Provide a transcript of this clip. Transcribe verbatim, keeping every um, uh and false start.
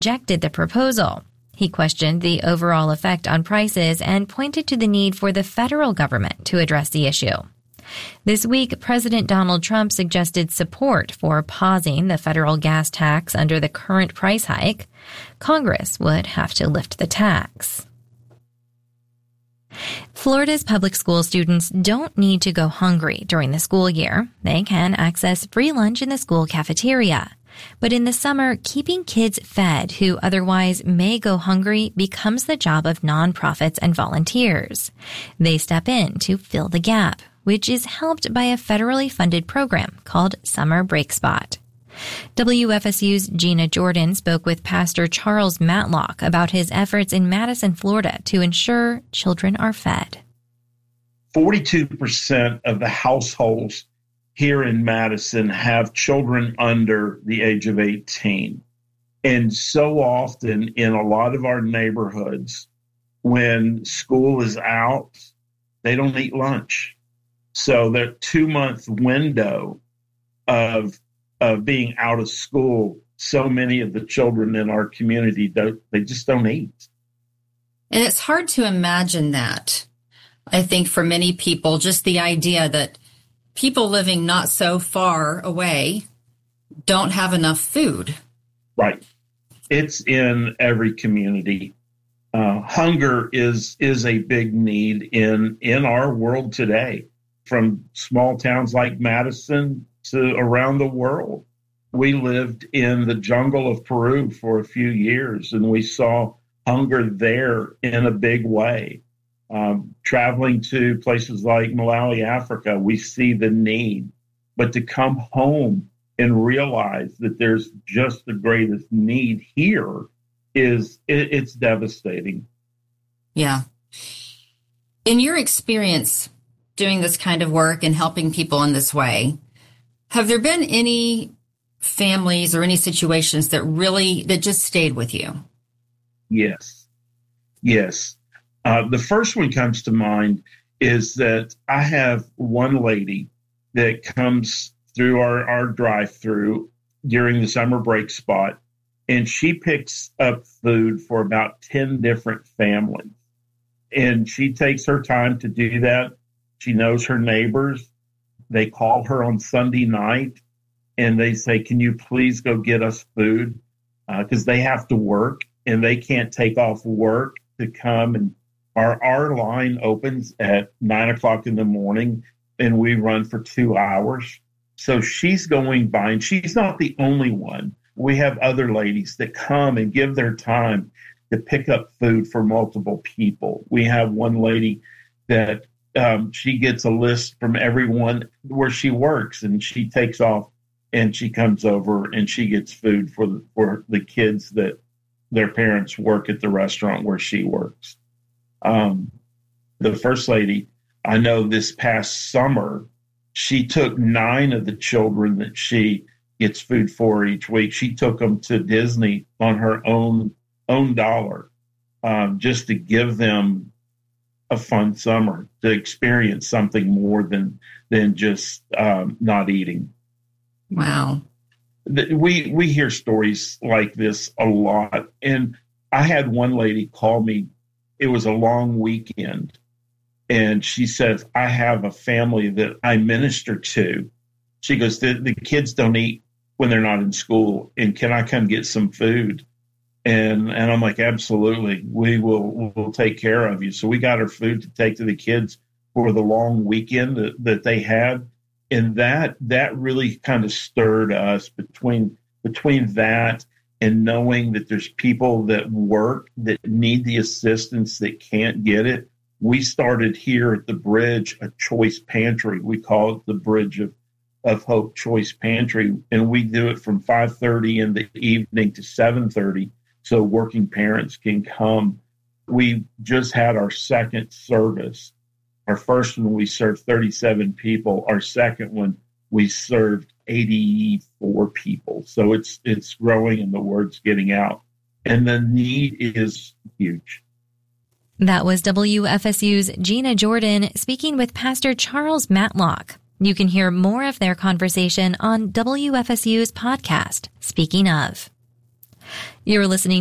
rejected the proposal. He questioned the overall effect on prices and pointed to the need for the federal government to address the issue. This week, President Donald Trump suggested support for pausing the federal gas tax under the current price hike. Congress would have to lift the tax. Florida's public school students don't need to go hungry during the school year. They can access free lunch in the school cafeteria. But in the summer, keeping kids fed who otherwise may go hungry becomes the job of nonprofits and volunteers. They step in to fill the gap, which is helped by a federally funded program called Summer Break Spot. W F S U's Gina Jordan spoke with Pastor Charles Matlock about his efforts in Madison, Florida to ensure children are fed. forty-two percent of the households here in Madison have children under the age of eighteen. And so often in a lot of our neighborhoods, when school is out, they don't eat lunch. So that two-month window of of being out of school, so many of the children in our community, don't, they just don't eat. And it's hard to imagine that. I think for many people, just the idea that people living not so far away don't have enough food. Right. It's in every community. Uh, hunger is is a big need in, in our world today, from small towns like Madison to around the world. We lived in the jungle of Peru for a few years, and we saw hunger there in a big way. Um, traveling to places like Malawi, Africa, we see the need. But to come home and realize that there's just the greatest need here is, it, it's devastating. Yeah. In your experience doing this kind of work and helping people in this way, have there been any families or any situations that really, that just stayed with you? Yes. Yes. Uh, the first one comes to mind is that I have one lady that comes through our, our drive-through during the Summer Break Spot, and she picks up food for about ten different families. And she takes her time to do that. She knows her neighbors. They call her on Sunday night, and they say, can you please go get us food? Because uh, they have to work, and they can't take off work to come. And our, our line opens at nine o'clock in the morning, and we run for two hours. So she's going by, and she's not the only one. We have other ladies that come and give their time to pick up food for multiple people. We have one lady that um, she gets a list from everyone where she works, and she takes off and she comes over and she gets food for the, for the kids that their parents work at the restaurant where she works. Um, the first lady I know this past summer, she took nine of the children that she gets food for each week. She took them to Disney on her own own dollar, um, just to give them a fun summer, to experience something more than than just um, not eating. Wow. We we hear stories like this a lot. And I had one lady call me. It was a long weekend. And she says, I have a family that I minister to. She goes, the, the kids don't eat when they're not in school. And can I come get some food? And and I'm like, absolutely. We will we'll take care of you. So we got her food to take to the kids for the long weekend that, that they had. And that that really kind of stirred us between between that and knowing that there's people that work that need the assistance that can't get it. We started here at the Bridge a choice pantry. We call it the Bridge of, of Hope Choice Pantry. And we do it from five thirty in the evening to seven thirty so working parents can come. We just had our second service. Our first one, we served thirty-seven people. Our second one, we served eighty-four people. So it's it's growing and the word's getting out. And the need is huge. That was W F S U's Gina Jordan speaking with Pastor Charles Matlock. You can hear more of their conversation on W F S U's podcast, Speaking Of. You're listening